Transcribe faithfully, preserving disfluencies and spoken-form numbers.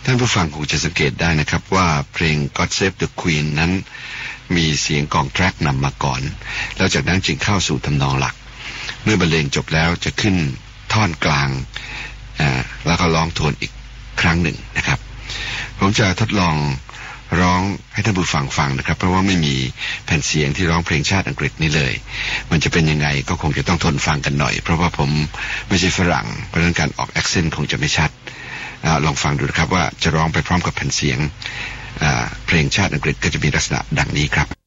ท่านผู้ฟังคงจะสังเกตได้นะครับว่าเพลง God Save the Queen นั้นมีเสียงกลองแทร็กนำมาก่อนแล้วจากนั้นจึงเข้าสู่ทำนองหลักเมื่อบรรเลงจบแล้วจะขึ้นท่อนกลางแล้วก็ร้องทวนอีกครั้งหนึ่งนะครับผมจะทดลองร้องให้ท่านผู้ฟังฟังนะครับเพราะว่าไม่มีแผ่นเสียงที่ร้องเพลงชาติอังกฤษนี่เลยมันจะเป็นยังไงก็คงจะต้องทนฟังกันหน่อยเพราะว่าผมไม่ใช่ฝรั่งเพราะฉะนั้นการออกแอคเซนต์คงจะไม่ชัดลองฟังดูนะครับว่าจะร้องไปพร้อมกับแผ่นเสียงเพลงชาติอังกฤษก็จะมีลักษณะดังนี้ครับ